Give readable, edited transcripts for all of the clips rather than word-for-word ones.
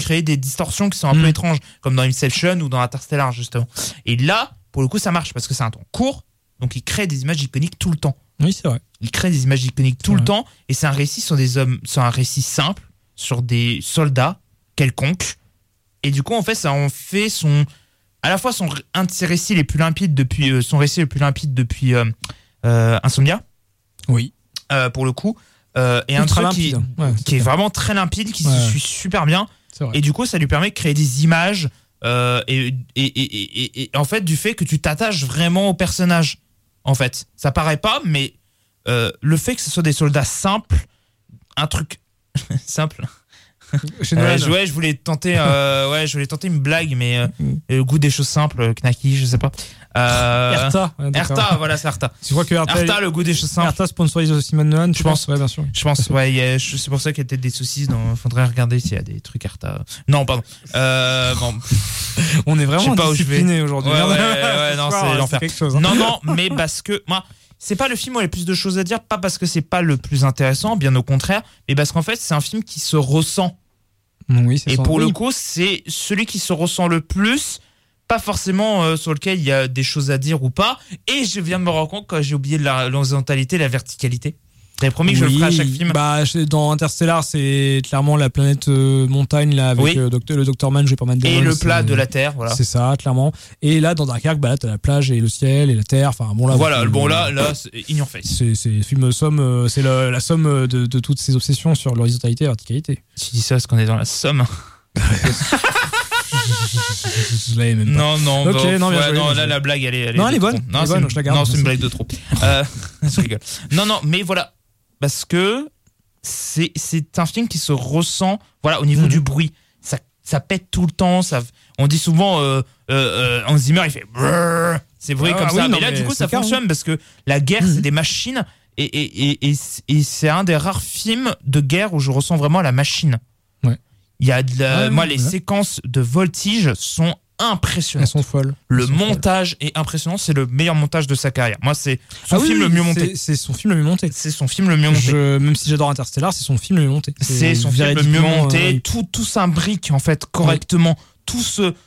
créer des distorsions qui sont un peu étranges, comme dans Inception ou dans Interstellar, justement. Et là, pour le coup, ça marche parce que c'est un temps court, donc il crée des images iconiques tout le temps. Oui, c'est vrai. Il crée des images iconiques tout le temps, et c'est un récit sur des hommes, c'est un récit simple, sur des soldats quelconques. Et du coup, en fait, ça en fait à la fois un de ses récits les plus limpides depuis Insomnia. Oui. Pour le coup. Et un truc qui est vraiment très limpide, qui se suit super bien. Et du coup, ça lui permet de créer des images et en fait, du fait que tu t'attaches vraiment au personnage. En fait, ça paraît pas, mais le fait que ce soit des soldats simples, un truc simple. Je voulais tenter une blague, mais le goût des choses simples, Knacky, je sais pas. Erta, voilà, c'est Erta. Tu crois que Erta, le goût des choses simples. Erta sponsorise aussi Nolan, je pense. Ouais, bien sûr. Je pense, ouais, c'est pour ça qu'il y a peut-être des saucisses. Faudrait regarder s'il y a des trucs Erta. Non, pardon. Bon. On est vraiment disciplinés aujourd'hui. Ouais, non, c'est l'enfer. Quelque chose, hein. Non, mais parce que moi, c'est pas le film où il y a le plus de choses à dire, pas parce que c'est pas le plus intéressant, bien au contraire, mais parce qu'en fait, c'est un film qui se ressent. Oui, c'est et pour le coup, c'est celui qui se ressent le plus, pas forcément sur lequel il y a des choses à dire ou pas. Et je viens de me rendre compte que j'ai oublié l'horizontalité, la verticalité. J'avais promis que je le ferais à chaque film. Dans Interstellar, c'est clairement la planète montagne là, avec le Dr. Man joué par Matt Damon. Et le plat de la Terre, voilà. C'est ça, clairement. Et là, dans Dunkerque, là, t'as la plage et le ciel et la terre. Enfin, bon, là. Voilà, là, c'est in your face. C'est le film somme, c'est la somme de toutes ces obsessions sur l'horizontalité et la verticalité. Tu dis ça parce qu'on est dans la somme. Je l'avais même pas. Non, là, la blague, elle est. Non, elle est bonne. Non, je la garde. Non, c'est une blague de trop. Je rigole. Non, mais voilà. Parce que c'est un film qui se ressent, voilà, au niveau du bruit. Ça pète tout le temps. On dit souvent, Hans Zimmer, il fait brrr, c'est bruit comme ça. Mais là, du coup, ça fonctionne parce que la guerre, c'est des machines. Et c'est un des rares films de guerre où je ressens vraiment la machine. Ouais. Il y a les séquences de voltige sont impressionnantes. Elles sont folles. Le montage est impressionnant. C'est le meilleur montage de sa carrière. Moi, c'est son film le mieux monté. C'est son film le mieux monté. C'est son film le mieux monté. Même si j'adore Interstellar, c'est son film le mieux monté. C'est son film le mieux monté. Tout s'imbrique en fait correctement. Tout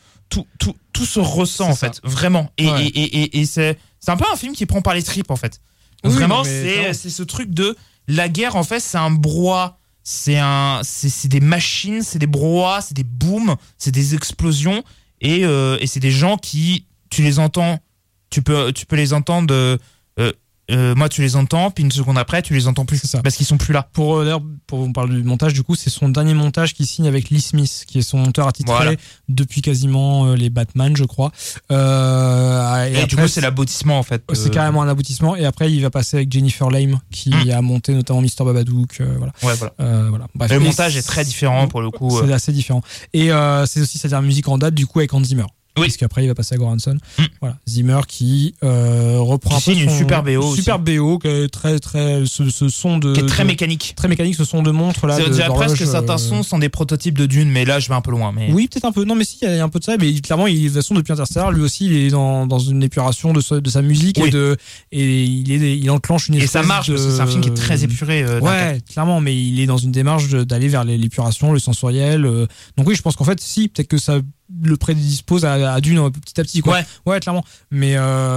se ressent en fait, vraiment. Et c'est un peu un film qui prend par les tripes en fait. Vraiment, c'est ce truc de la guerre en fait, c'est un brouhaha. C'est des machines, c'est des brouhahas, c'est des booms, c'est des explosions et c'est des gens qui, tu les entends, tu peux les entendre. Moi, tu les entends, puis une seconde après, tu les entends plus. Parce qu'ils sont plus là. Pour on parle du montage, du coup, c'est son dernier montage qu'il signe avec Lee Smith, qui est son monteur attitré depuis quasiment les Batman, je crois. Et après, du coup, c'est l'aboutissement, en fait. C'est carrément un aboutissement. Et après, il va passer avec Jennifer Lame, qui a monté notamment Mr. Babadook. Voilà. Bref, le montage est très différent, pour le coup. C'est assez différent. Et c'est aussi sa dernière musique en date, du coup, avec Hans Zimmer. Oui. Parce qu'après il va passer à Goranson. Voilà, Zimmer qui reprend un peu une super BO, qui est très ce son de qui est très mécanique, ce son de montre là. Je dirais presque que certains sons sont des prototypes de Dune, mais là je vais un peu loin. Mais oui, peut-être un peu. Non, mais si, il y a un peu de ça. Mais clairement, de toute façon, depuis Interstellar, lui aussi, il est dans une épuration de sa musique et il enclenche une espèce. Et ça marche parce que c'est un film qui est très épuré. Clairement, mais il est dans une démarche d'aller vers l'épuration, le sensoriel. Donc oui, je pense qu'en fait, si peut-être que ça le prédispose à Dune petit à petit, quoi. Ouais, clairement. Mais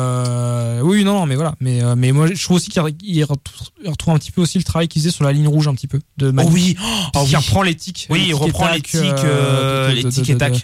mais voilà. Mais moi, je trouve aussi qu'il retrouve un petit peu aussi le travail qu'il faisait sur la ligne rouge un petit peu de Manu. Qui reprend l'éthique. Oui, il reprend les tics et tac.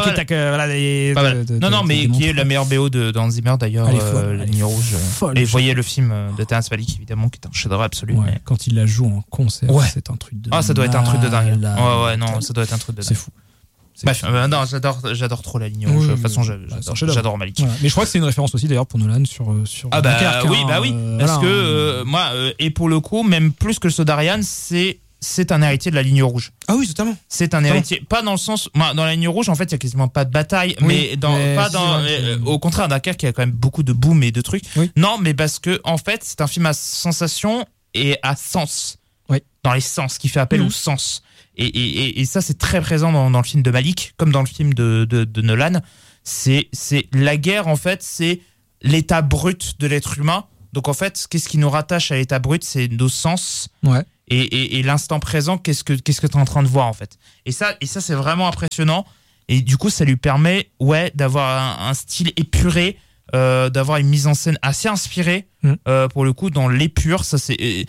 Non, mais qui est la meilleure BO de Hans Zimmer d'ailleurs. La ligne rouge. Et voyez le film de Terrence Malick évidemment, qui est un chef-d'œuvre absolu. Quand il la joue en concert, c'est un truc de. Ça doit être un truc de dingue. Ça doit être un truc de dingue. C'est fou. Bref, non, j'adore trop la ligne rouge. De toute façon, j'adore Malick. Voilà. Mais je crois que c'est une référence aussi d'ailleurs pour Nolan sur Dunkerque, oui, parce que moi, et pour le coup, même plus que le saut d'Ariane, c'est un héritier de la ligne rouge. Ah oui, totalement. C'est un héritier, pas dans le sens, dans la ligne rouge, en fait, il y a quasiment pas de bataille, au contraire, Dunkerque, il y a quand même beaucoup de boom et de trucs. Oui. Non, mais parce que en fait, c'est un film à sensation et à sens. Oui. Dans les sens, qui fait appel au sens. Et ça, c'est très présent dans le film de Malick, comme dans le film de Nolan. C'est la guerre, en fait, c'est l'état brut de l'être humain. Donc, en fait, qu'est-ce qui nous rattache à l'état brut? C'est nos sens. Ouais. et l'instant présent, qu'est-ce que tu es en train de voir en fait. Et ça c'est vraiment impressionnant. Et du coup, ça lui permet d'avoir un style épuré, d'avoir une mise en scène assez inspirée, pour le coup, dans l'épure. Ça, c'est,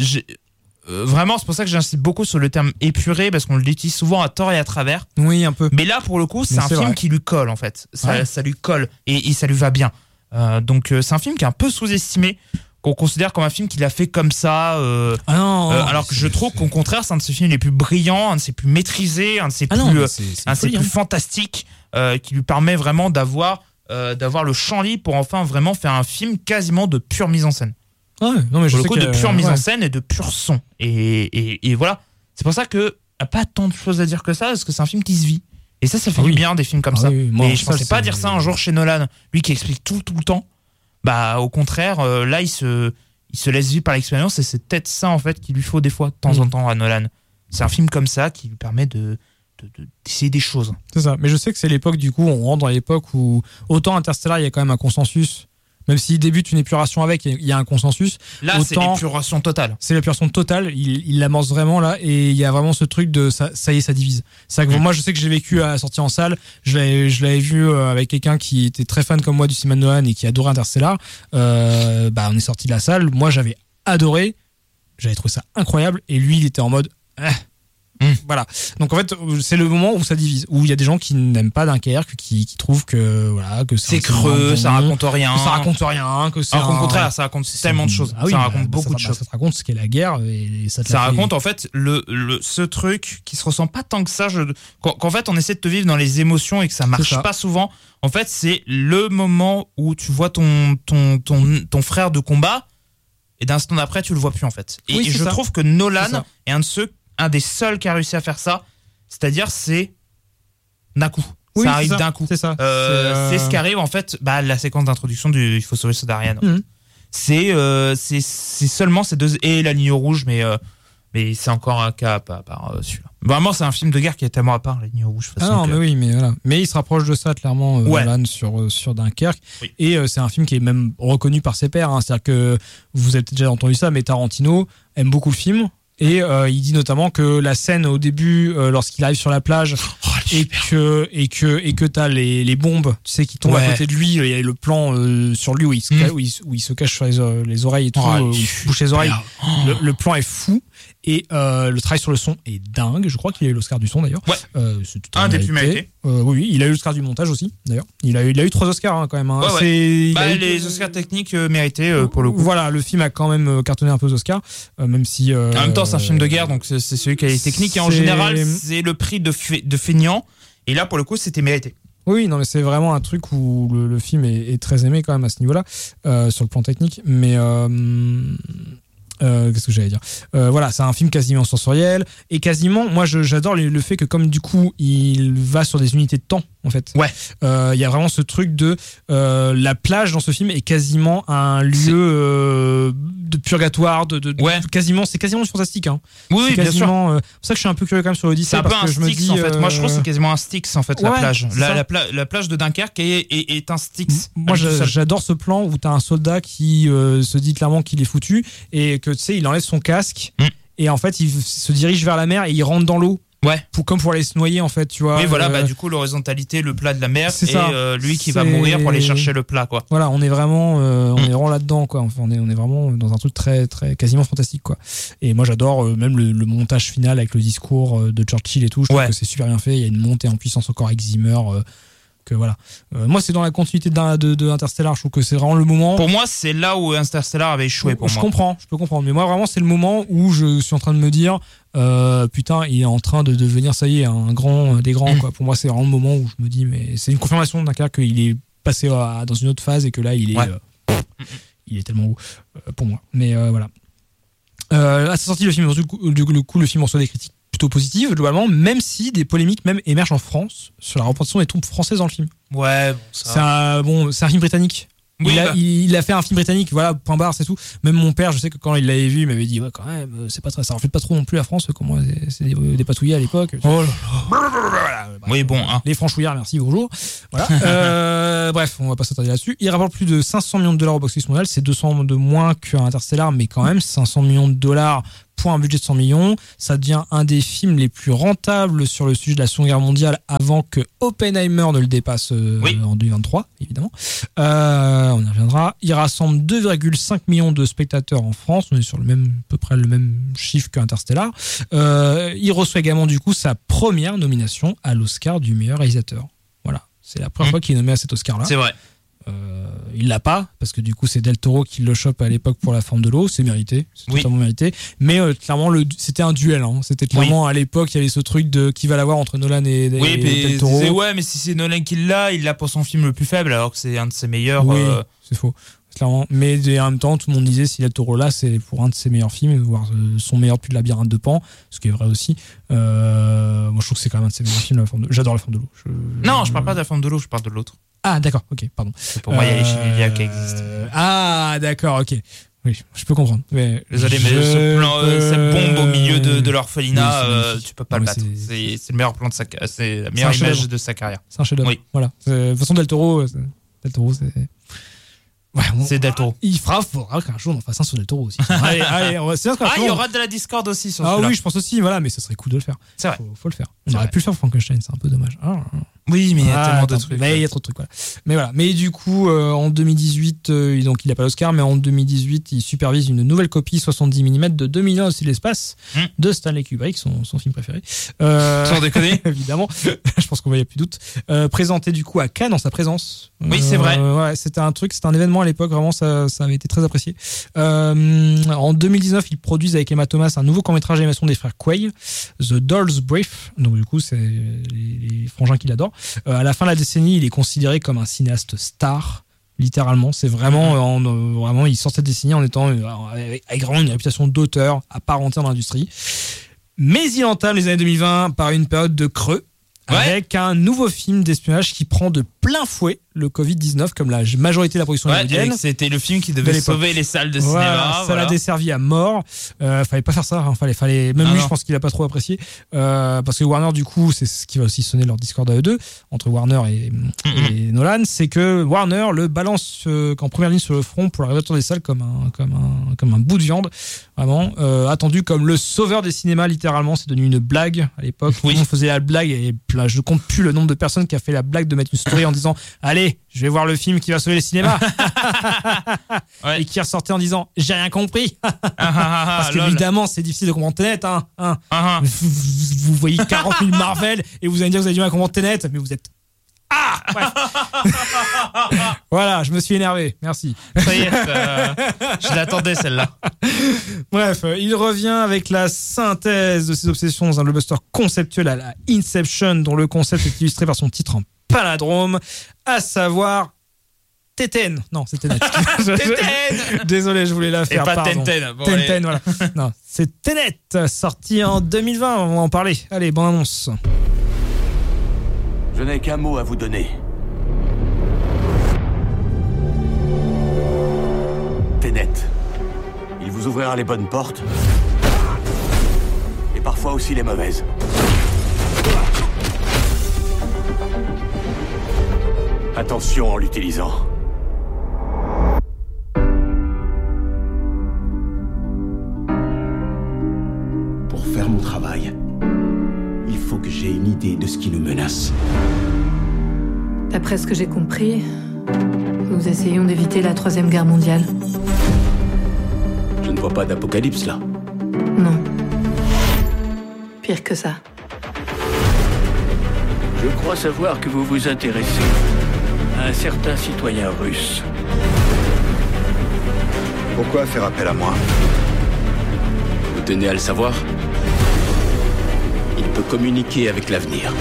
vraiment, c'est pour ça que j'insiste beaucoup sur le terme épuré, parce qu'on l'utilise souvent à tort et à travers. Oui, un peu. Mais là, pour le coup, c'est un film qui lui colle, en fait. Ça lui colle et ça lui va bien. Donc, c'est un film qui est un peu sous-estimé, qu'on considère comme un film qu'il a fait comme ça, alors que je trouve qu'au contraire c'est un de ses films les plus brillants, un de ses plus maîtrisés, un de ses plus fantastiques, qui lui permet vraiment d'avoir le champ libre pour enfin vraiment faire un film quasiment de pure mise en scène. Non, mais pour le coup, de pure mise en scène et de pur son. Et voilà, c'est pour ça que a pas tant de choses à dire que ça, parce que c'est un film qui se vit. Et ça fait du bien, des films comme ça. Et je pensais pas dire ça un jour chez Nolan, lui qui explique tout le temps. Bah au contraire, là il se laisse vivre par l'expérience, et c'est peut-être ça en fait qu'il lui faut des fois de temps en temps à Nolan. C'est un film comme ça qui lui permet d'essayer des choses. C'est ça, mais je sais que c'est l'époque, du coup on rentre dans l'époque où autant Interstellar il y a quand même un consensus, même s'il débute une épuration avec, il y a un consensus. Là, c'est l'épuration totale. C'est l'épuration totale, il l'amorce vraiment là, et il y a vraiment ce truc de ça y est, ça divise. C'est que moi, je sais que j'ai vécu à la sortie en salle, je l'avais vu avec quelqu'un qui était très fan comme moi du cinéma de Nolan et qui adorait Interstellar. On est sorti de la salle, moi j'avais adoré, j'avais trouvé ça incroyable, et lui il était en mode voilà. Donc en fait, c'est le moment où ça divise, où il y a des gens qui n'aiment pas Dunkerque, qui trouvent que c'est creux, ça raconte rien, que c'est au contraire, ça raconte tellement de choses. Ça raconte beaucoup de choses. Ça te raconte ce qu'est la guerre, et ça raconte en fait ce truc qui se ressent pas tant que ça, qu'en fait on essaie de te vivre dans les émotions et que ça marche pas souvent. En fait, c'est le moment où tu vois ton frère de combat, et d'un instant d'après tu le vois plus en fait. Et je trouve que Nolan est un des seuls qui a réussi à faire ça, c'est-à-dire c'est d'un coup. Ça arrive d'un coup. C'est ça. C'est ce qui arrive en fait, la séquence d'introduction du Il faut sauver le soldat Ryan. C'est seulement ces deux, et la ligne rouge, mais c'est encore un cas à part celui-là. Vraiment, c'est un film de guerre qui est tellement à part, la ligne rouge. Mais voilà. Mais il se rapproche de ça clairement, Nolan sur Dunkerque. Oui. Et c'est un film qui est même reconnu par ses pairs. C'est-à-dire que vous avez peut-être déjà entendu ça, mais Tarantino aime beaucoup le film. Et il dit notamment que la scène au début, lorsqu'il arrive sur la plage, et que t'as les bombes, tu sais, qui tombent à côté de lui, il y a le plan sur lui où il se cache sur les oreilles et tout, où il se bouche les oreilles. Le plan est fou. Et le travail sur le son est dingue. Je crois qu'il a eu l'Oscar du son d'ailleurs. C'est tout un des plus mérités. Oui, il a eu l'Oscar du montage aussi d'ailleurs. Il a eu 3 Oscars quand même. Les Oscars techniques mérités pour le coup. Voilà, le film a quand même cartonné un peu aux Oscars, même si. En même temps, c'est un film de guerre, donc c'est celui qui a les techniques. Et en général, c'est le prix de feignant. Et là, pour le coup, c'était mérité. Oui, non, mais c'est vraiment un truc où le film est très aimé quand même à ce niveau-là, sur le plan technique. Mais qu'est-ce que j'allais dire, voilà, c'est un film quasiment sensoriel, et quasiment, moi j'adore le fait que comme du coup il va sur des unités de temps en fait, il y a vraiment ce truc de la plage dans ce film est quasiment un lieu de purgatoire, quasiment, c'est quasiment fantastique, hein. Oui, bien sûr. C'est pour ça que je suis un peu curieux quand même sur l'Odyssée, c'est un peu un Styx en fait. Moi je trouve que c'est quasiment un Styx en fait, la plage. La plage de Dunkerque est un Styx. Moi j'adore ce plan où t'as un soldat qui se dit clairement qu'il est foutu, et que tu sais, il enlève son casque, et en fait il se dirige vers la mer et il rentre dans l'eau. Comme pour aller se noyer en fait, tu vois. Oui, voilà, du coup l'horizontalité, le plat de la mer, et lui qui va mourir pour aller chercher le plat, quoi. Voilà, on est vraiment là-dedans, quoi. Enfin, on est vraiment dans un truc très très quasiment fantastique, quoi. Et moi j'adore même le montage final avec le discours de Churchill et tout. Je trouve que c'est super bien fait. Il y a une montée en puissance encore avec Zimmer. Que voilà. Moi, c'est dans la continuité de Interstellar. Je trouve que c'est vraiment le moment. Pour moi, c'est là où Interstellar avait échoué. Je peux comprendre. Mais moi, vraiment, c'est le moment où je suis en train de me dire, putain, il est en train de devenir, ça y est, un grand des grands. Quoi. Pour moi, c'est vraiment le moment où je me dis, mais c'est une confirmation d'un cas qu'il est passé dans une autre phase et que là, il est tellement haut pour moi. Mais voilà. À sa sortie, le film reçoit des critiques plutôt positive globalement, même si des polémiques même émergent en France sur la représentation des troupes françaises dans le film. C'est un film britannique. Oui, il a fait un film britannique, voilà, point barre, c'est tout. Même mon père, je sais que quand il l'avait vu, il m'avait dit, quand même, c'est pas très, ça reflète pas trop non plus la France, comment c'est des patouillas à l'époque. Oh là là. Oui, bon, hein. Les franchouillards, merci, bonjour. Voilà. Bref, on va pas s'attarder là-dessus. Il rapporte plus de 500 millions de dollars au box-office mondial, c'est 200 de moins qu'un Interstellar, mais quand même 500 millions de dollars pour un budget de 100 millions. Ça devient un des films les plus rentables sur le sujet de la Seconde Guerre mondiale avant que Oppenheimer ne le dépasse en 2023, évidemment. On y reviendra. Il rassemble 2,5 millions de spectateurs en France. On est sur à peu près le même chiffre qu'Interstellar. Il reçoit également du coup sa première nomination à l'Oscar du meilleur réalisateur. Voilà, c'est la première fois qu'il est nommé à cet Oscar-là. C'est vrai. Il l'a pas parce que du coup c'est Del Toro qui le chope à l'époque pour La Forme de l'eau, c'est mérité, c'est totalement mérité, mais clairement c'était un duel, c'était clairement à l'époque il y avait ce truc de qui va l'avoir entre Nolan et Del Toro. Mais si c'est Nolan qui l'a, il l'a pour son film le plus faible alors que c'est un de ses meilleurs. C'est faux, clairement, mais en même temps tout le monde disait si Del Toro là c'est pour un de ses meilleurs films, voire son meilleur depuis le Labyrinthe de Pan, ce qui est vrai aussi. Moi je trouve que c'est quand même un de ses meilleurs films, j'adore La Forme de l'eau. Non, je parle pas de La Forme de l'eau, je parle de l'autre. Ah d'accord, ok, pardon. Pour moi, il y a les Chinélia qui existent. Ah d'accord, ok. Oui, je peux comprendre. Mais désolé, mais cette bombe au milieu de l'orphelinat, tu peux pas le battre. C'est le meilleur plan de c'est la meilleure image de sa carrière. C'est un chef-d'œuvre. Oui. Voilà. De toute façon, Del Toro, c'est. Ouais, c'est Del Toro. Faudra qu'un jour on en fasse un sur Del Toro aussi. Allez, il y aura de la Discord aussi sur celui-là. Oui, je pense aussi, voilà, mais ça serait cool de le faire. C'est vrai. Faut le faire. On aurait pu le faire pour Frankenstein, c'est un peu dommage. Oui, mais il y a tellement de trucs. Mais il y a trop de trucs, voilà. Mais voilà. Mais du coup, en 2018, donc il n'a pas l'Oscar, mais en 2018, il supervise une nouvelle copie 70 mm de 2001 aussi l'espace de Stanley Kubrick, son film préféré. Sans déconner. Évidemment. Je pense qu'on va y a plus de doute. Présenté du coup à Cannes en sa présence. Oui, c'est vrai. Ouais, c'était un événement à l'époque, vraiment, ça avait été très apprécié. En 2019, ils produisent avec Emma Thomas un nouveau court-métrage d'animation des frères Quay, The Doll's Brief. Donc du coup, c'est les frangins qui l'adorent. À la fin de la décennie, il est considéré comme un cinéaste star. Littéralement, c'est vraiment, vraiment, il sort cette décennie en étant avec vraiment une réputation d'auteur à part entière dans l'industrie. Mais il entame les années 2020 par une période de creux. Avec un nouveau film d'espionnage qui prend de plein fouet le Covid-19 comme la majorité de la production hollywoodienne. C'était le film qui devait sauver les salles de cinéma. Ça l'a desservi à mort. Fallait pas faire ça. Fallait même lui, je pense qu'il a pas trop apprécié. Parce que Warner, du coup, c'est ce qui va aussi sonner leur discorde à eux deux entre Warner et Nolan, c'est que Warner le balance en première ligne sur le front pour la réouverture des salles comme un bout de viande, vraiment attendu comme le sauveur des cinémas. Littéralement, c'est devenu une blague à l'époque. Tout le monde faisait la blague et je compte plus le nombre de personnes qui a fait la blague de mettre une story en disant allez, je vais voir le film qui va sauver les cinémas. Et qui ressortait en disant j'ai rien compris. Parce qu'évidemment c'est difficile de comprendre Tenet. Vous voyez 40 000 Marvel et vous allez me dire que vous avez du mal à comprendre Tenet, mais vous êtes voilà, je me suis énervé, merci. Ça y est, je l'attendais celle-là. Bref, il revient avec la synthèse de ses obsessions dans un blockbuster conceptuel à la Inception, dont le concept est illustré par son titre en palindrome, à savoir Tenten. Non, c'est Tenet. Désolé, je voulais la faire. Et pas pardon. Tenten. Bon, Tenten, voilà. Non, c'est Tenet, sorti en 2020. On va en parler. Allez, bonne annonce. Je n'ai qu'un mot à vous donner. Tenet. Il vous ouvrira les bonnes portes. Et parfois aussi les mauvaises. Attention en l'utilisant. Pour faire mon travail, il faut que j'ai une idée de ce qui nous menace. D'après ce que j'ai compris, nous essayons d'éviter la Troisième Guerre mondiale. Je ne vois pas d'apocalypse là. Non. Pire que ça. Je crois savoir que vous vous intéressez à un certain citoyen russe. Pourquoi faire appel à moi? Vous tenez à le savoir? Il peut communiquer avec l'avenir.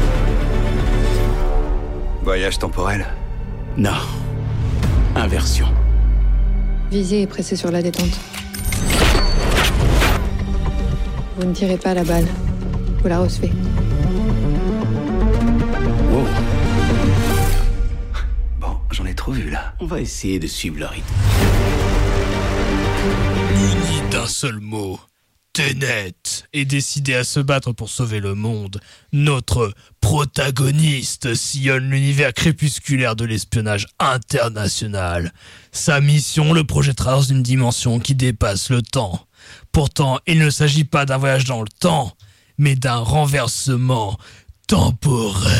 Voyage temporel? Non. Inversion. Visez et pressez sur la détente. Vous ne tirez pas la balle. Vous la recevez. Wow. Bon, j'en ai trop vu là. On va essayer de suivre le rythme. Muni d'un seul mot, Tenet est décidé à se battre pour sauver le monde. Notre protagoniste sillonne l'univers crépusculaire de l'espionnage international. Sa mission le projettera dans une dimension qui dépasse le temps. Pourtant, il ne s'agit pas d'un voyage dans le temps, mais d'un renversement temporel.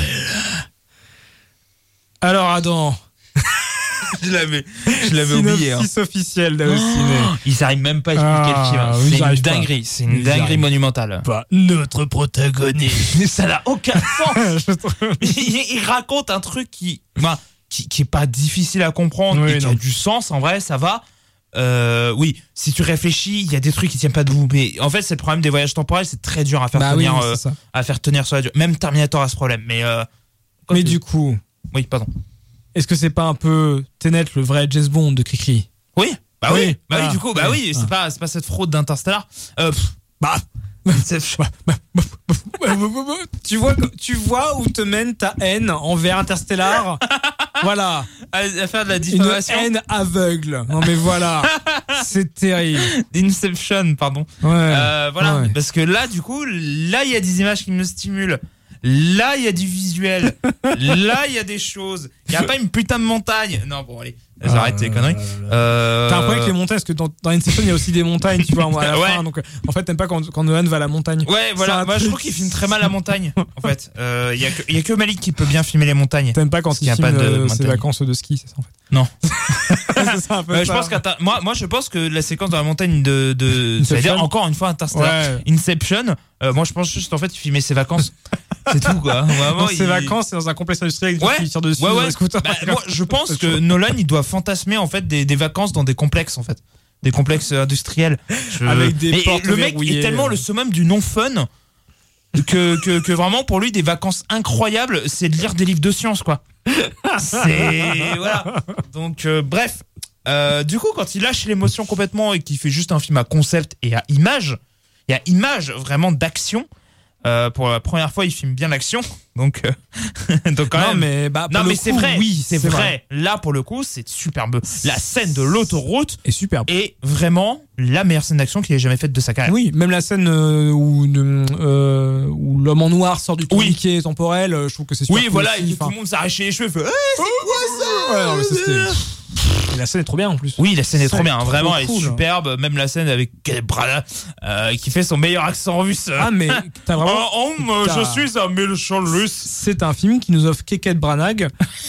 Alors Adam, je l'avais oublié. Synopsis officiel d'Allociné. Ils n'arrivent même pas à expliquer le film. C'est une dinguerie. C'est une dinguerie monumentale. Pas notre protagoniste. Ça n'a aucun sens. Il raconte un truc qui est pas difficile à comprendre et qui a du sens. En vrai, ça va. Oui, si tu réfléchis, il y a des trucs qui tiennent pas debout. Mais en fait, c'est le problème des voyages temporels. C'est très dur à faire tenir sur la durée. Même Terminator a ce problème. Mais du coup. Oui, pardon. Est-ce que c'est pas un peu Tenet, le vrai James Bond de Cricri? Oui, du coup, c'est pas cette fraude d'Interstellar. Tu vois où te mène ta haine envers Interstellar? Voilà. À faire de la diffamation. Une haine aveugle. Non mais voilà. C'est terrible. Inception, pardon. Voilà. Parce que là, du coup, il y a des images qui me stimulent. Là, il y a du visuel. Là, il y a des choses. Il n'y a pas une putain de montagne. Non, bon, allez. J'arrête tes conneries. T'as un problème avec les montagnes, parce que dans Inception, il y a aussi des montagnes, tu vois, à la fin. Donc, en fait, t'aimes pas quand Nolan va à la montagne. Ouais, voilà. Moi, je trouve qu'il filme très mal la montagne, en fait. Il y a que Malik qui peut bien filmer les montagnes. T'aimes pas quand il filme ses vacances de ski, c'est ça, en fait? Non. C'est ça, un peu je pense moi, je pense que la séquence dans la montagne c'est-à-dire, encore une fois, Interstellar, Inception, moi, je pense juste, en fait, il filmait ses vacances. C'est tout, quoi. Vraiment, ses vacances, c'est dans un complexe industriel qui tire dessus. Moi, je pense que Nolan, il doit fantasmer, en fait, des vacances dans des complexes, en fait. Des complexes industriels. Avec des portes le mec verrouillées. est tellement le summum du non-fun que vraiment, pour lui, des vacances incroyables, c'est de lire des livres de science, quoi. Voilà. Donc, bref. Du coup, quand il lâche l'émotion complètement et qu'il fait juste un film à concept et à image, il y a image vraiment d'action. Pour la première fois, il filme bien l'action, donc quand même. Non, mais c'est vrai. Oui, c'est vrai. Là, pour le coup, c'est superbe. La scène de l'autoroute est superbe. Et vraiment la meilleure scène d'action qu'il ait jamais faite de sa carrière. Oui, même la scène où l'homme en noir sort du tourniquet temporel, je trouve que c'est super. Oui, voilà, et tout le monde s'arrache les cheveux. C'est quoi ça? Ouais, non, mais et la scène est trop bien en plus. Oui, la scène est trop bien, vraiment, elle est superbe. Même la scène avec Kenneth Branagh qui fait son meilleur accent russe. Ah, mais t'as vraiment. Je suis un méchant russe. C'est un film qui nous offre Kenneth Branagh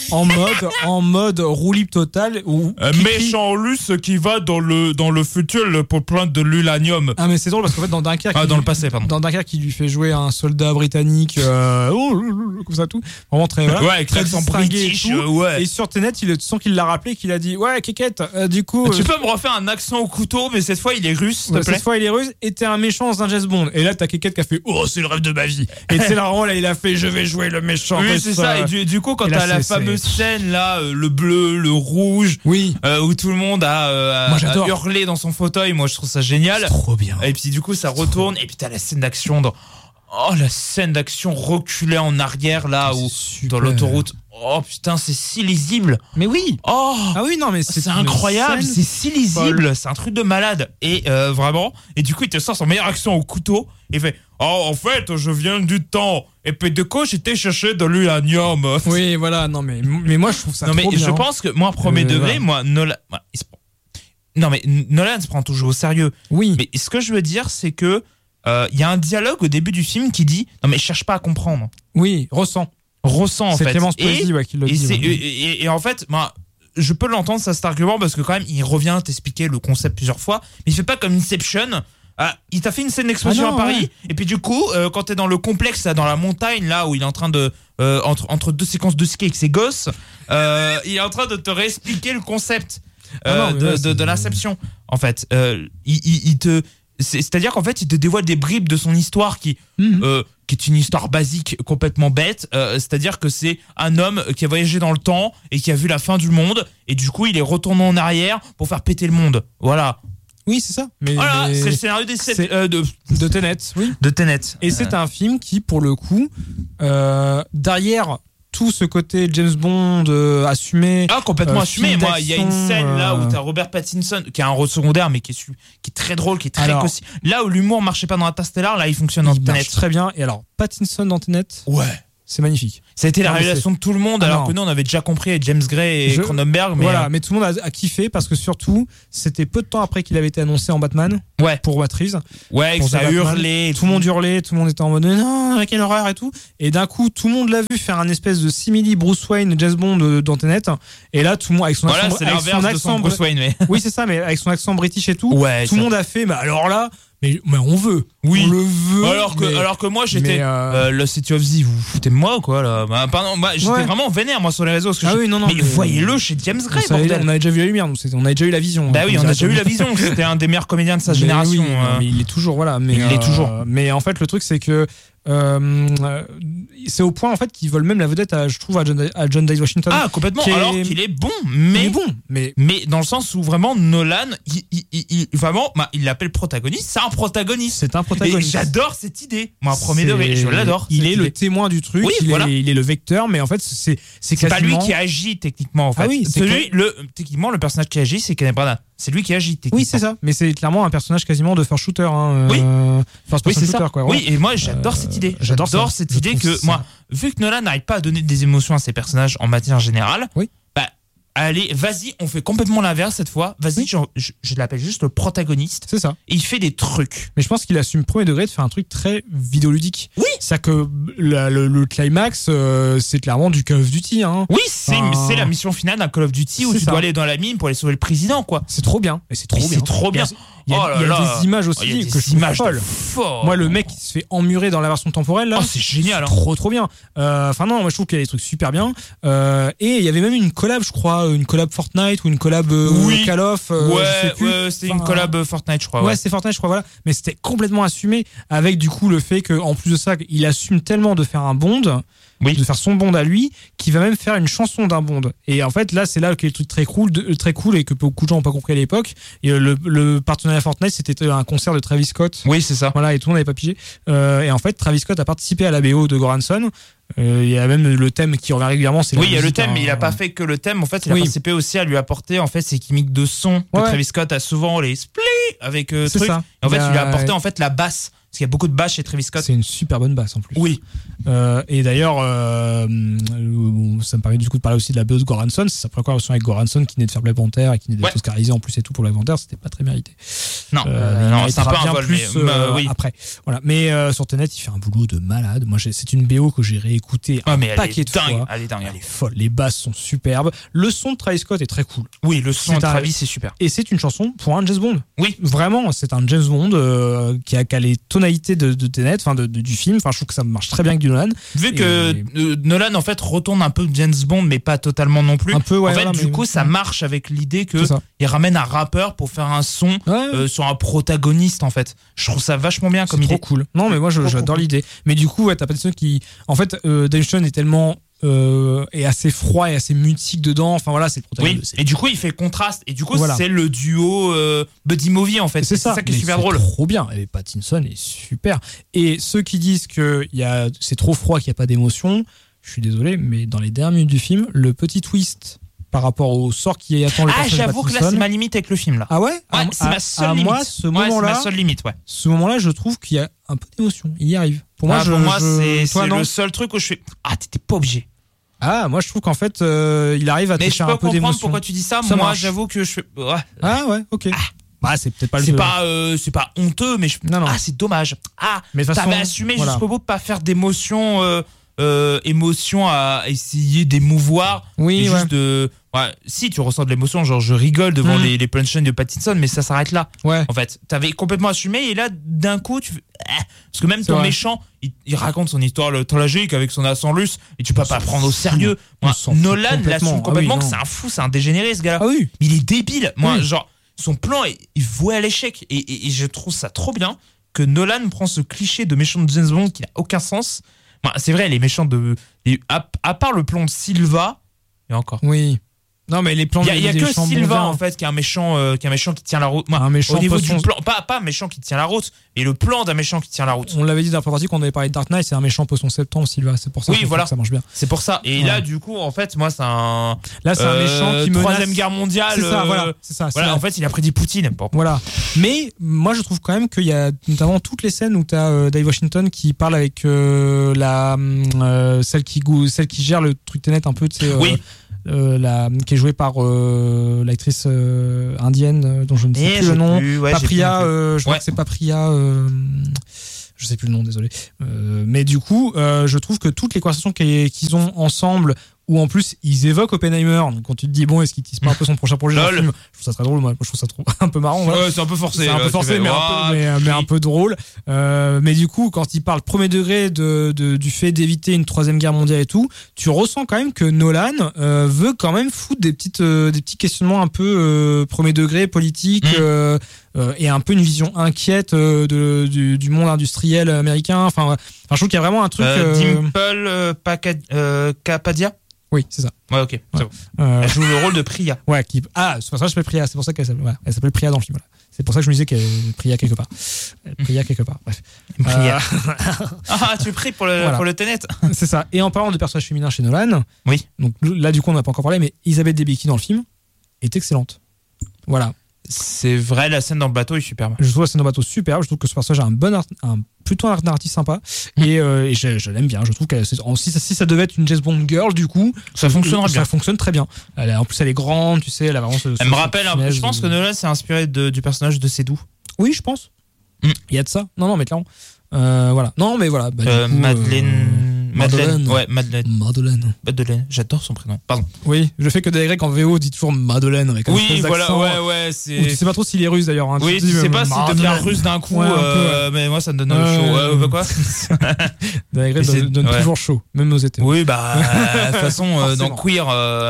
en mode roue libre total. Méchant russe qui va dans le futur pour prendre de l'uranium. Ah, mais c'est drôle parce qu'en fait, dans Dunkerque. Dans le passé, pardon. Dans Dunkerque, il lui fait jouer un soldat britannique, comme ça tout. Vraiment très. Voilà, avec l'accent british. Et sur Tenet, il sent qu'il l'a rappelé, qu'il a dit ouais, Kekette, du coup. Tu peux me refaire un accent au couteau, mais cette fois il est russe, s'il te plaît. Cette fois il est russe, et t'es un méchant dans un James Bond. Et là t'as Kekette qui a fait oh, c'est le rêve de ma vie. Et c'est là, il a fait je vais jouer le méchant. Oui, c'est ça. Et du coup, quand t'as la fameuse scène là, le bleu, le rouge, où tout le monde a hurlé dans son fauteuil, moi je trouve ça génial. C'est trop bien. Et puis du coup, ça retourne, et puis t'as la scène d'action la scène d'action reculée en arrière là, dans l'autoroute. Oh putain, c'est si lisible. Mais oui. Oh. Ah oui, non, mais c'est incroyable. C'est si lisible. C'est un truc de malade. Et vraiment. Et du coup, il te sort son meilleur accent au couteau. Il fait oh, en fait, je viens du temps. Et puis de quoi j'étais chercher de l'uranium. Oui, voilà. Non, mais moi, je trouve ça trop bien. Je pense que moi, premier degré, Nolan. Non, mais Nolan se prend toujours au sérieux. Oui. Mais ce que je veux dire, c'est que il y a un dialogue au début du film qui dit non, mais cherche pas à comprendre. Oui, ressent en fait. C'est Clémence Poésy qui le dit. Et en fait, je peux l'entendre ça, cet argument, parce que quand même il revient t'expliquer le concept plusieurs fois, mais il fait pas comme Inception. Il t'a fait une scène d'explosion à Paris, et puis du coup quand t'es dans le complexe là, dans la montagne là où il est en train de entre deux séquences de ski avec ses gosses, il est en train de te réexpliquer le concept de l'inception. En fait, c'est-à-dire qu'en fait il te dévoile des bribes de son histoire qui est une histoire basique complètement bête, c'est-à-dire que c'est un homme qui a voyagé dans le temps et qui a vu la fin du monde, et du coup il est retourné en arrière pour faire péter le monde. Voilà. Oui, c'est ça. Voilà, c'est le scénario de Tenet. Oui. De Tenet. Et c'est un film qui, pour le coup, derrière tout ce côté James Bond assumé. Complètement assumé. Moi, il y a une scène là où t'as Robert Pattinson, qui a un rôle secondaire, mais qui est très drôle, qui est très cosy. Là où l'humour marchait pas dans Interstellar, là il fonctionne dans Tenet. Très bien. Et alors, Pattinson dans Tenet. Ouais. C'est magnifique. Ça a été la révélation de tout le monde, alors que nous on avait déjà compris James Gray et Cronenberg. Mais voilà, mais tout le monde a kiffé parce que surtout, c'était peu de temps après qu'il avait été annoncé en Batman. Ouais. Pour Matt Reeves. Ouais, que ça a hurlé. Tout le monde hurlait, tout le monde était en mode non, quelle horreur et tout. Et d'un coup, tout le monde l'a vu faire un espèce de simili Bruce Wayne, James Bond dans Tenet. Et là, tout le monde avec son accent. C'est l'inverse de son Bruce Wayne, mais. Oui, c'est ça, mais avec son accent british et tout. Ouais, tout le monde a fait, mais alors là. Mais on veut. Oui. On le veut. Alors que moi, j'étais. Le City of Z, vous vous foutez de moi, quoi, là. Pardon, j'étais vraiment vénère, moi, sur les réseaux. Parce que mais voyez-le chez James Gray, bordel. On a déjà vu la lumière, on a déjà eu la vision. Bah oui, on a déjà eu la vision. C'était un des meilleurs comédiens de sa génération. Oui, mais il est toujours, voilà. Mais, il est toujours. Mais en fait, le truc, c'est que. C'est au point en fait qu'ils veulent même la vedette je trouve à John David Washington. Ah, complètement. Alors qu'il est bon, mais dans le sens où vraiment Nolan vraiment il l'appelle protagoniste, c'est un protagoniste. Et j'adore cette idée. Moi, premier degré, je l'adore. Il est le témoin du truc, il est le vecteur, mais en fait c'est quasiment pas lui qui agit techniquement en fait. Ah oui, techniquement le personnage qui agit c'est Kenneth Branagh. C'est lui qui agit techniquement. Oui, c'est ça, mais c'est clairement un personnage quasiment de first shooter oui, c'est ça. Quoi, oui, et moi j'adore cette idée. J'adore cette idée que moi, vu que Nolan n'arrive pas à donner des émotions à ses personnages en matière générale, bah allez, vas-y, on fait complètement l'inverse cette fois. Vas-y, je l'appelle juste le protagoniste. C'est ça. Et il fait des trucs. Mais je pense qu'il assume premier degré de faire un truc très vidéoludique. Oui. C'est-à-dire que le climax, c'est clairement du Call of Duty. Hein. Oui, c'est la mission finale d'un Call of Duty où tu dois aller dans la mine pour aller sauver le président, quoi. C'est trop bien. Et c'est trop bien. C'est trop bien. Il y a des images aussi que je trouve folles. Moi, le mec qui se fait emmurer dans la version temporelle, là, c'est génial. Trop bien. Enfin non, moi je trouve qu'il y a des trucs super bien. Et il y avait même une collab, je crois, une collab Fortnite ou une collab Call of. C'était une collab Fortnite, je crois. Ouais, c'était Fortnite, je crois, voilà. Mais c'était complètement assumé avec du coup le fait qu'en plus de ça, il assume tellement de faire un Bond. De faire son Bond à lui, qui va même faire une chanson d'un Bond. Et en fait, là, c'est là que le truc très cool et que beaucoup de gens n'ont pas compris à l'époque. Et le partenariat Fortnite, c'était un concert de Travis Scott. Oui, c'est ça. Voilà, et tout le monde n'avait pas pigé. Et en fait, Travis Scott a participé à la BO de Goranson. Il y a même le thème qui revient régulièrement. Il y a le thème, mais il a pas fait que le thème. En fait, il a participé aussi à lui apporter en fait ses gimmicks de son que Travis Scott a souvent les splits avec trucs. Ça. Et en fait, il lui a apporté en fait la basse. Parce qu'il y a beaucoup de basses chez Travis Scott. C'est une super bonne basse en plus. Oui. Et d'ailleurs, ça me permet du coup de parler aussi de la BO de Goranson. C'est sa première collaboration avec Goranson qui venait de faire Black Panther et qui venait d'être oscarisé en plus et tout pour Black Panther. C'était pas très mérité. Non, c'est un peu un vol, plus oui. Après. Voilà. Mais sur Tenet, il fait un boulot de malade. Moi, c'est une BO que j'ai réécoutée un paquet de fois. Elle est dingue. Elle est folle. Les basses sont superbes. Le son de Travis Scott est très cool. Oui, le son de Travis, c'est super. Et c'est une chanson pour un James Bond. Oui. Vraiment, c'est un James Bond qui a les tonalités de Tenet, enfin du film. Enfin, je trouve que ça marche très bien avec du Nolan. Vu que Nolan en fait retourne un peu James Bond, mais pas totalement non plus. Un peu, ouais. En fait, du coup, ça marche avec l'idée que il ramène un rappeur pour faire un son sur un protagoniste. En fait, je trouve ça vachement bien comme idée. C'est trop cool. Non, mais moi, j'adore l'idée. Mais du coup, t'as pas de ceux qui, en fait, Dave Stone est tellement est assez froid et assez mutique dedans. Enfin voilà, c'est le protagoniste. Oui. Et du coup, il fait contraste. Et du coup, c'est le duo buddy movie en fait. C'est ça qui est super drôle. Trop bien. Et Pattinson est super. Et ceux qui disent que c'est trop froid, qu'il n'y a pas d'émotion, je suis désolé, mais dans les dernières minutes du film, le petit twist par rapport au sort qui attend le personnage de Pattinson. J'avoue que là, c'est ma limite avec le film là. Ah ouais, c'est ma seule limite. Moi, ce moment-là, c'est ma seule limite, Ce moment-là, je trouve qu'il y a un peu d'émotion. Il y arrive. Pour moi, c'est le seul truc où je fais t'étais pas obligé. Ah, moi je trouve qu'en fait il arrive à toucher un peu d'émotion. Mais je peux comprendre pourquoi tu dis ça. Moi j'avoue que je fais Ah ouais, ok. Bah c'est peut-être pas c'est pas honteux, mais c'est dommage. Mais t'avais assumé jusqu'au bout de pas faire d'émotion à essayer d'émouvoir. Oui, juste de si tu ressens de l'émotion, genre je rigole devant les punchlines de Pattinson, mais ça s'arrête là. Ouais. En fait, t'avais complètement assumé et là d'un coup tu parce que même ton méchant, il raconte son histoire tragique avec son accent russe et tu peux pas prendre au sérieux. Nolan l'assume complètement que c'est un fou, c'est un dégénéré ce gars-là. Ah oui. Il est débile. Moi genre son plan il voué à l'échec et je trouve ça trop bien que Nolan prend ce cliché de méchant de James Bond qui n'a aucun sens. C'est vrai, les méchants à part le plan de Silva et encore. Oui. Non, mais les plans. Il y a que Silva en fait qui est un méchant qui tient la route. Moi, un méchant au niveau du plan, pas un méchant qui tient la route, mais le plan d'un méchant qui tient la route. On l'avait dit dans la première partie quand on avait parlé de Dark Knight, c'est un méchant poisson septembre, Silva. C'est pour ça. Oui, voilà. Que ça marche bien. C'est pour ça. Et là, du coup, en fait, moi, c'est un. Là, c'est un méchant qui menace. Troisième guerre mondiale. C'est ça, voilà. C'est ça. Voilà. En fait, il a prédit Poutine. Bon. Voilà. Mais moi, je trouve quand même qu'il y a notamment toutes les scènes où t'as Dave Washington qui parle avec celle qui gère le truc Tenet un peu, tu sais. Oui. Qui est jouée par l'actrice indienne dont je ne sais plus le nom. Papriya, je crois que c'est Papriya. Je sais plus le nom, désolé. Mais du coup, je trouve que toutes les conversations qu'ils ont ensemble, où en plus ils évoquent Oppenheimer, donc quand tu te dis bon, est-ce qu'il tease pas un peu son prochain projet dans le film, je trouve ça très drôle. Moi, je trouve ça un peu marrant. Voilà. Ouais, c'est un peu forcé. C'est un peu forcé, mais un peu drôle. Mais du coup, quand il parle premier degré du fait d'éviter une troisième guerre mondiale et tout, tu ressens quand même que Nolan veut quand même foutre des petits questionnements un peu premier degré politique. Et un peu une vision inquiète du monde industriel américain. Enfin, je trouve qu'il y a vraiment un truc. Dimple Kapadia. Oui, c'est ça. Ouais, ok. C'est bon. Elle joue le rôle de Priya. Ouais, c'est pour ça que je s'appelle Priya. C'est pour ça qu'elle s'appelle. Ouais, elle s'appelle Priya dans le film. Voilà. C'est pour ça que je me disais qu'elle Priya quelque part. Bref. Priya. Tu pries pour le Tenet. C'est ça. Et en parlant de personnages féminins chez Nolan. Oui. Donc là, du coup, on n'a pas encore parlé, mais Elizabeth Debicki dans le film est excellente. Voilà. C'est vrai, la scène dans le bateau est superbe. Je trouve la scène dans le bateau superbe. Je trouve que ce personnage a plutôt un arc narratif sympa. Et je l'aime bien. Je trouve que si ça devait être une James Bond girl, du coup, ça fonctionnera bien. Ça fonctionne très bien. En plus, elle est grande, tu sais. Elle a vraiment elle me rappelle un peu. Je pense que Nolan s'est inspiré du personnage de Sédou. Oui, je pense. Il y a de ça. Non, mais clairement. Voilà. Non, mais voilà. Madeleine. Ouais, Madeleine. J'adore son prénom. Pardon. Oui, je fais que des Grecs en VO dit toujours Madeleine avec un oui, voilà, ouais. Tu sais pas trop s'il est russe d'ailleurs. Hein. Oui, tu sais pas s'il devient russe d'un coup. Mais moi, ça me donne chaud. Ouais, quoi des Grecs donne toujours chaud, même aux États. Oui, bah, de toute façon, dans Queer.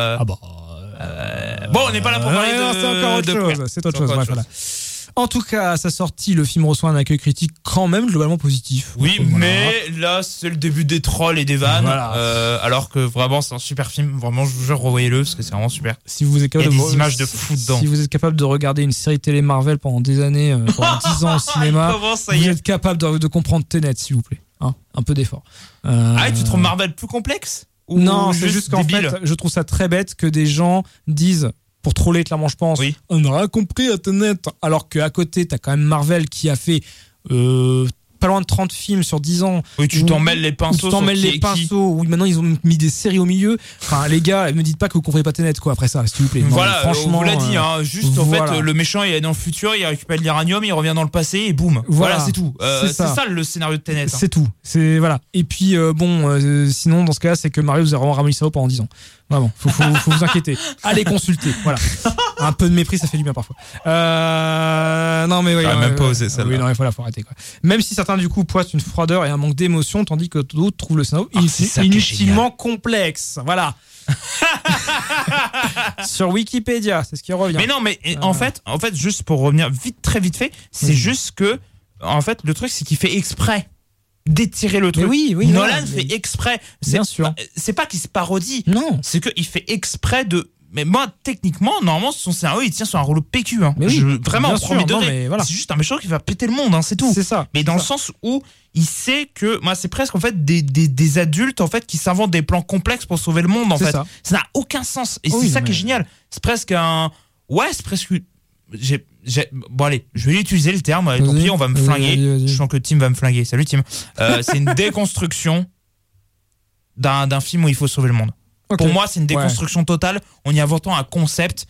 Bon, on n'est pas là pour parler de. C'est encore autre chose. C'est autre chose. Bref, voilà. En tout cas, à sa sortie, le film reçoit un accueil critique quand même globalement positif. Oui, mais là, c'est le début des trolls et des vannes. Voilà. Alors que vraiment, c'est un super film. Vraiment, je vous jure, revoyez-le parce que c'est vraiment super. Si vous êtes capable il y a des images de fou dedans. Si vous êtes capable de regarder une série télé Marvel pendant des années, pendant 10 ans au cinéma, vous êtes capable de comprendre Tenet, s'il vous plaît. Hein, un peu d'effort. Tu trouves Marvel plus complexe ? Non, c'est juste qu'en fait, je trouve ça très bête que des gens disent. Pour troller, clairement, je pense. Oui. On n'a rien compris à Tenet. Alors qu'à côté, t'as quand même Marvel qui a fait pas loin de 30 films sur 10 ans. Oui, tu t'en mêles les pinceaux. Oui, maintenant, ils ont mis des séries au milieu. Enfin, les gars, me dites pas que vous comprenez pas Tenet, quoi, après ça, s'il vous plaît. Non, voilà, franchement. On vous l'a dit, hein. Juste, en fait, le méchant, il est dans le futur, il récupère l'uranium, il revient dans le passé et boum. Voilà, c'est tout. C'est ça le scénario de Tenet. C'est tout. Voilà. Et puis, sinon, dans ce cas-là, c'est que Mario vous a vraiment ramené ça pendant 10 ans. Vraiment, faut vous inquiéter. Allez consulter, voilà. Un peu de mépris, ça fait du bien parfois. Non mais oui. Même pas osé ça. Oui, non, il faut arrêter quoi. Même si certains du coup pointent une froideur et un manque d'émotion, tandis que d'autres trouvent le scénario inutilement complexe. Voilà. Sur Wikipédia, c'est ce qui revient. Mais non, mais en fait, juste pour revenir très vite fait, c'est juste que, en fait, le truc c'est qu'il fait exprès d'étirer le truc. Oui, Nolan fait exprès. Bien sûr. C'est pas qu'il se parodie. Non. C'est qu'il fait exprès de. Mais moi, techniquement, normalement, son scénario, il tient sur un rouleau PQ. Hein. Mais oui, vraiment, au premier degré. Voilà. C'est juste un méchant qui va péter le monde, hein, c'est tout. C'est ça. Mais dans le sens où il sait que. Moi, c'est presque en fait des adultes en fait qui s'inventent des plans complexes pour sauver le monde. En fait, ça n'a aucun sens. Et c'est ça qui est génial. C'est presque un. Ouais, c'est presque. Bon allez, je vais utiliser le terme. Tant pis, on va me flinguer. Vas-y. Je sens que Tim va me flinguer. Salut Tim. C'est une déconstruction d'un film où il faut sauver le monde. Okay. Pour moi, c'est une déconstruction totale en y inventant un concept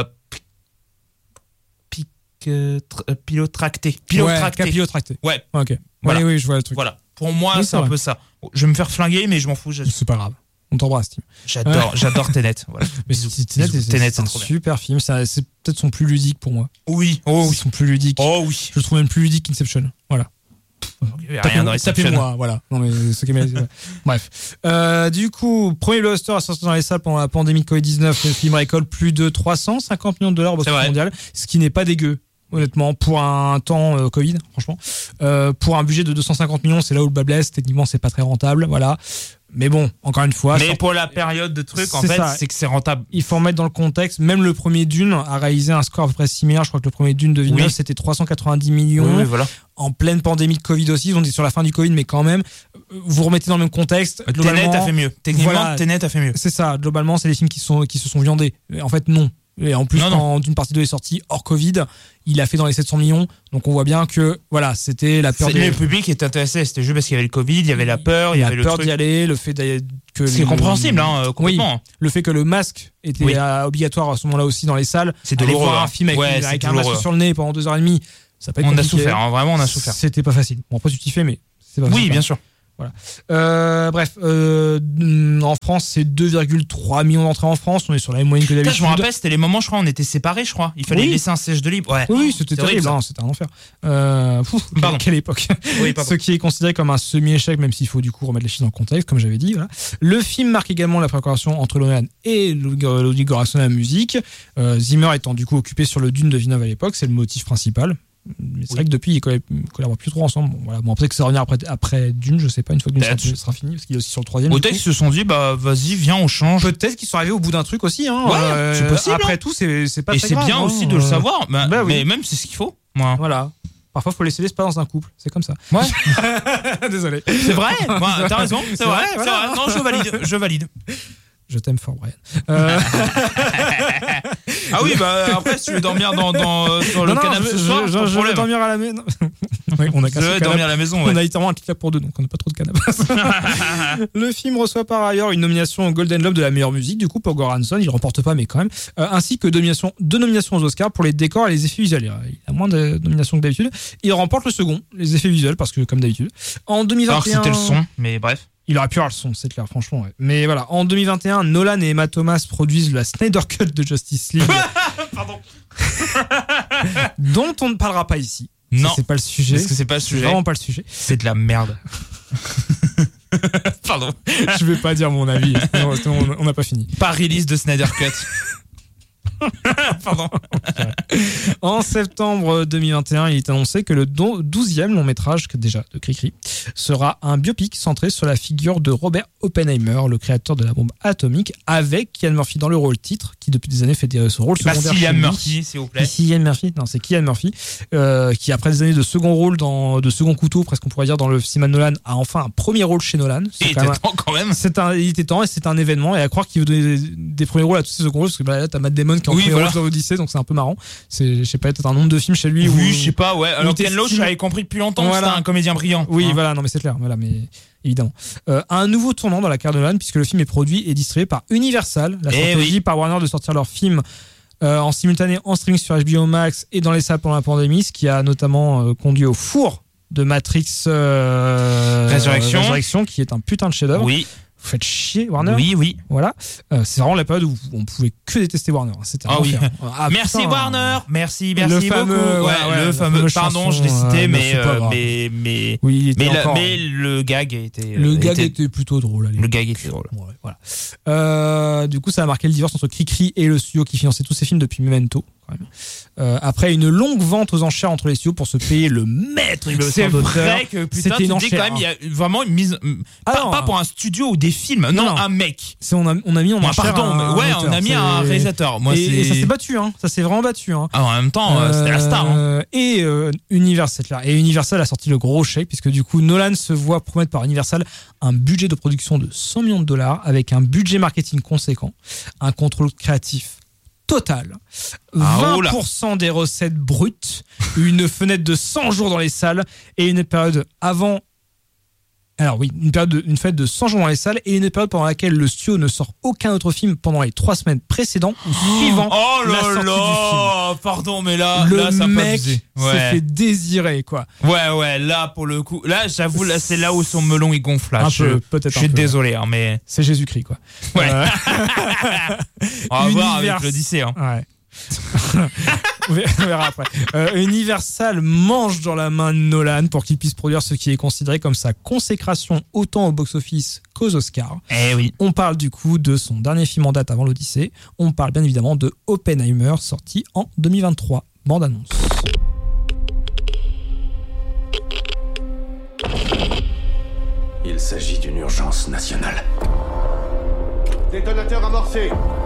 pilotracté. Pilotracté. Ouais. Ok. Voilà. Oui, je vois le truc. Voilà. Pour moi, c'est un peu ça. Je vais me faire flinguer, mais je m'en fous. C'est pas grave. On t'embrasse, Tim. J'adore Tenet. Voilà. Mais Tenet, c'est un super film. C'est peut-être son plus ludique pour moi. Oui. C'est son plus ludique. Oh oui. Je le trouve même plus ludique qu'Inception. Voilà. Tapez-moi, voilà. Non mais ce qui est bref. Du coup, premier blockbuster à sortir dans les salles pendant la pandémie de Covid-19. Le film récolte plus de 350 millions de dollars au box mondial, ce qui n'est pas dégueu. Honnêtement, pour un temps Covid, franchement, pour un budget de 250 millions, c'est là où le bas blesse. Techniquement, c'est pas très rentable. Voilà. Mais bon, encore une fois. Mais pour la période de truc, en fait, c'est que c'est rentable. Il faut remettre dans le contexte. Même le premier Dune a réalisé un score à peu près similaire. Je crois que le premier Dune de Villeneuve, c'était 390 millions. Oui, voilà. En pleine pandémie de Covid aussi. On est sur la fin du Covid, mais quand même, vous remettez dans le même contexte. Tenet a fait mieux. Techniquement, Tenet a fait mieux. C'est ça. Globalement, c'est des films qui se sont viandés. En fait, non. Et en plus, quand une partie 2 est sortie hors Covid, il a fait dans les 700 millions. Donc on voit bien que voilà, c'était la peur. Le public était intéressé. C'était juste parce qu'il y avait le Covid, il y avait la peur, il y avait le truc. d'y aller, le fait que c'est compréhensible, complètement. Oui, le fait que le masque était obligatoire à ce moment-là aussi dans les salles. C'est aller douloureux. voir un film avec un masque sur le nez pendant 2h30, ça peut être compliqué. On a souffert, vraiment on a souffert. C'était pas facile. Bon, après tu t'y fais, mais c'est pas facile. Oui, bien sûr. Voilà. Bref, en France, c'est 2,3 millions d'entrées en France. On est sur la même moyenne que d'habitude. Je me rappelle, c'était les moments, je crois, on était séparés, je crois. Il fallait laisser un siège de libre. Ouais. Oui, c'était terrible. C'était un enfer. Quelle époque. Oui, ce qui est considéré comme un semi-échec, même s'il faut du coup remettre les chiffres dans le contexte, comme j'avais dit. Voilà. Le film marque également la préparation entre Nolan et Ludwig Göransson à la musique. Zimmer étant du coup occupé sur le Dune de Villeneuve à l'époque, c'est le motif principal. Mais c'est vrai que depuis, ils collaborent plus trop ensemble. Bon, voilà. Peut-être que ça va revenir après Dune, je sais pas, une fois que Dune sera fini, parce qu'il est aussi sur le 3e. Peut-être qu'ils se sont dit, vas-y, viens, on change. Peut-être qu'ils sont arrivés au bout d'un truc aussi. Hein. C'est possible. Après tout, c'est pas et très grave. Et c'est bien aussi de le savoir. Oui. Mais même, c'est ce qu'il faut. Voilà. Parfois, il faut laisser l'espace dans un couple. C'est comme ça. Ouais. Désolé. C'est vrai. T'as raison. C'est vrai. Voilà. Non, je valide. Je t'aime fort, Brian. Ah oui, après, si tu veux dormir sur le canapé ce soir, je vais dormir à la maison. Oui, on a dormir à la maison. On a littéralement un clip pour deux, donc on n'a pas trop de canapé. Le film reçoit par ailleurs une nomination au Golden Globe de la meilleure musique, du coup, pour Göransson. Il remporte pas, mais quand même. Ainsi que deux nominations aux Oscars pour les décors et les effets visuels. Il a moins de nominations que d'habitude. Il remporte le second, les effets visuels, parce que comme d'habitude. En 2021. Alors que c'était le son, mais bref. Il aurait pu avoir le son, c'est clair, franchement. Ouais. Mais voilà, en 2021, Nolan et Emma Thomas produisent la Snyder Cut de Justice League. Pardon. Dont on ne parlera pas ici. Non. C'est pas le sujet. Parce que c'est pas le sujet. C'est vraiment pas le sujet. C'est de la merde. Pardon. Je vais pas dire mon avis. On n'a pas fini. Pas release de Snyder Cut. Pardon. En septembre 2021, il est annoncé que le 12e long métrage de Cricri sera un biopic centré sur la figure de Robert Oppenheimer, le créateur de la bombe atomique, avec Cillian Murphy dans le rôle titre, qui depuis des années fait ce rôle secondaire. Cillian Murphy, s'il vous plaît. Cillian Murphy, non, c'est Cillian Murphy, qui après des années de second rôle, de second couteau, presque on pourrait dire, dans le cinéma de Nolan, a enfin un premier rôle chez Nolan. Il était temps quand même. Il était temps et c'est un événement, et à croire qu'il veut donner des premiers rôles à tous ces seconds rôles, parce que là t'as Matt Damon qui est en premier rôle sur Odyssey, donc c'est un peu marrant. Je sais pas, peut-être un nombre de films chez lui. Oui, je sais pas, ouais. Alors Ken Loach, j'avais compris depuis longtemps que c'était un comédien brillant. Oui, voilà, non mais c'est clair, voilà, mais évidemment. Un nouveau tournant dans la carrière de Nolan, puisque le film est produit et distribué par Universal, la stratégie par Warner de sortir leur film en simultané en streaming sur HBO Max et dans les salles pendant la pandémie, ce qui a notamment conduit au four de Matrix Résurrection, qui est un putain de chef-d'œuvre. Oui. Vous faites chier, Warner. Oui. Voilà. C'est vraiment la période où on pouvait que détester Warner. C'était merci putain, Warner. Merci le beaucoup. Fameux, le fameux. Pardon, je l'ai cité, mais le gag était plutôt drôle. Le gag était drôle. Ouais, voilà. Du coup, ça a marqué le divorce entre Cricri et le studio qui finançait tous ces films depuis Memento. Après une longue vente aux enchères entre les studios pour se payer le maître. C'est vrai que putain, tu dis quand même, il y a vraiment une mise. Pas pour un studio ou des films, non, un mec. On a mis en enchère. Pardon, on a mis un réalisateur. Et ça s'est battu, ça s'est vraiment battu. En même temps, c'était la star. Et Universal a sorti le gros chèque, puisque du coup, Nolan se voit promettre par Universal un budget de production de $100 millions avec un budget marketing conséquent, un contrôle créatif total, 20% des recettes brutes, une fenêtre de 100 jours dans les salles et une période avant. Alors oui, une fenêtre de 100 jours dans les salles et une période pendant laquelle le studio ne sort aucun autre film pendant les 3 semaines précédentes ou suivant la sortie du film. Pardon, mais là, ça peut mec s'est fait désirer, quoi. Ouais, là, pour le coup, là, j'avoue, là, c'est là où son melon, il gonfle, là. Peut-être je suis désolé, mais... C'est Jésus-Christ, quoi. Ouais. On va voir avec l'Odyssée, Ouais. On verra après. Universal mange dans la main de Nolan pour qu'il puisse produire ce qui est considéré comme sa consécration autant au box-office qu'aux Oscars. Oui. On parle du coup de son dernier film en date avant l'Odyssée. On parle bien évidemment de Oppenheimer, sorti en 2023. Bande-annonce. Il s'agit d'une urgence nationale. Détonateur amorcé.